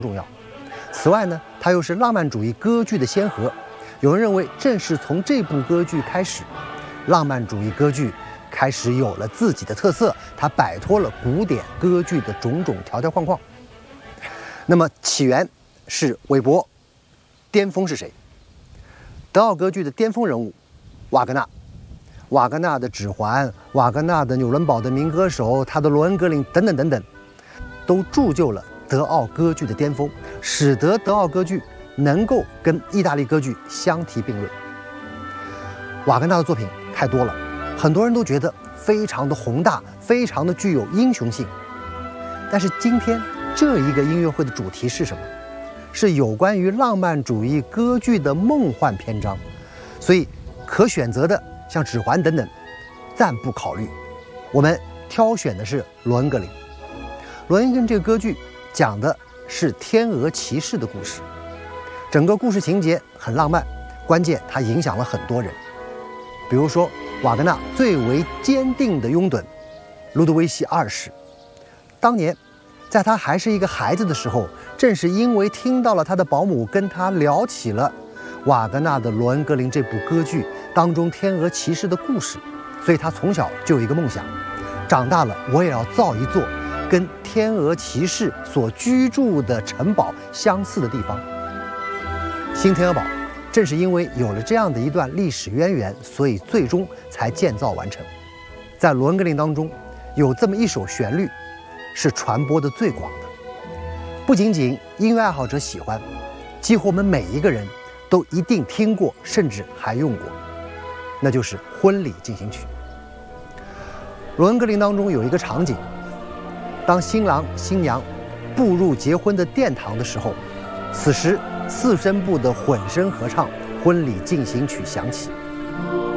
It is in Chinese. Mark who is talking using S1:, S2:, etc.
S1: 重要。此外呢，它又是浪漫主义歌剧的先河。有人认为，正是从这部歌剧开始，浪漫主义歌剧开始有了自己的特色，它摆脱了古典歌剧的种种条条框框。那么起源是韦伯，巅峰是谁？德奥歌剧的巅峰人物瓦格纳。瓦格纳的《指环》，瓦格纳的《纽伦堡的民歌手》，他的《罗恩格林》等等等等，都铸就了德奥歌剧的巅峰，使得德奥歌剧能够跟意大利歌剧相提并论。瓦格纳的作品太多了，很多人都觉得非常的宏大，非常的具有英雄性。但是今天这一个音乐会的主题是什么？是有关于浪漫主义歌剧的梦幻篇章，所以可选择的像《指环》等等暂不考虑，我们挑选的是《罗恩格林》。《罗恩格林》这个歌剧讲的是天鹅骑士的故事，整个故事情节很浪漫，关键它影响了很多人。比如说瓦格纳最为坚定的拥趸路德维希2世，当年在他还是一个孩子的时候，正是因为听到了他的保姆跟他聊起了瓦格纳的《罗恩格林》这部歌剧当中天鹅骑士的故事，所以他从小就有一个梦想，长大了我也要造一座跟天鹅骑士所居住的城堡相似的地方。新天鹅堡正是因为有了这样的一段历史渊源，所以最终才建造完成。在《罗恩格林》当中有这么一首旋律是传播的最广的，不仅仅音乐爱好者喜欢，几乎我们每一个人都一定听过，甚至还用过，那就是婚礼进行曲。罗恩格林当中有一个场景，当新郎新娘步入结婚的殿堂的时候，此时4声部的混声合唱婚礼进行曲响起。